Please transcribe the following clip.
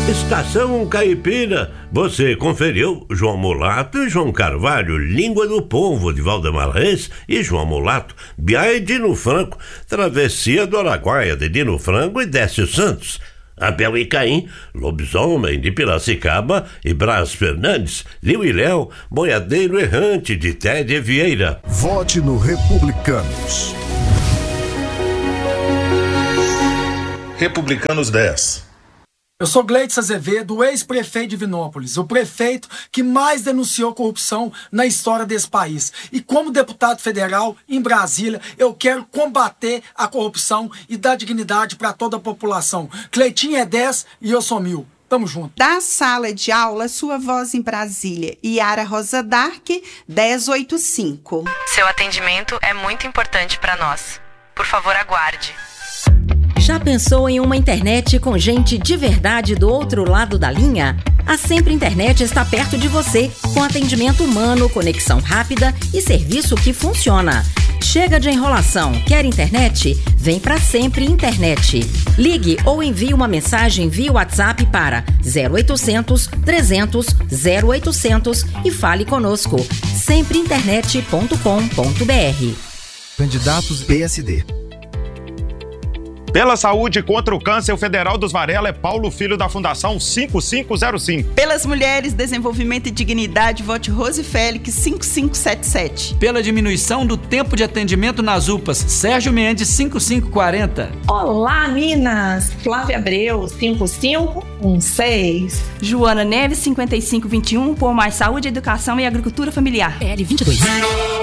Estação Caipira, você conferiu João Mulato e João Carvalho, Língua do Povo, de Valdemar Reis, e João Mulato, Biá e Dino Franco, Travessia do Araguaia, de Dino Franco e Décio Santos, Abel e Caim, Lobisomem, de Piracicaba, e Brás Fernandes, Liu e Léo, Boiadeiro Errante, de Tédia Vieira. Vote no Republicanos. Republicanos 10. Eu sou Gleitz Azevedo, ex-prefeito de Divinópolis, o prefeito que mais denunciou corrupção na história desse país. E como deputado federal em Brasília, eu quero combater a corrupção e dar dignidade para toda a população. Cleitinho é 10 e eu sou 1000. Tamo junto. Da sala de aula, sua voz em Brasília. Yara Rosa Dark, 1085. Seu atendimento é muito importante para nós. Por favor, aguarde. Já pensou em uma internet com gente de verdade do outro lado da linha? A Sempre Internet está perto de você, com atendimento humano, conexão rápida e serviço que funciona. Chega de enrolação. Quer internet? Vem pra Sempre Internet. Ligue ou envie uma mensagem via WhatsApp para 0800 300 0800 e fale conosco. sempreinternet.com.br. Candidatos PSD. Pela saúde contra o câncer, o Federal dos Varela é Paulo Filho, da Fundação 5505. Pelas mulheres, desenvolvimento e dignidade, vote Rose Félix, 5577. Pela diminuição do tempo de atendimento nas UPAs, Sérgio Mendes, 5540. Olá, Minas! Flávia Abreu, 5516. Joana Neves, 5521, por mais saúde, educação e agricultura familiar. PL 22.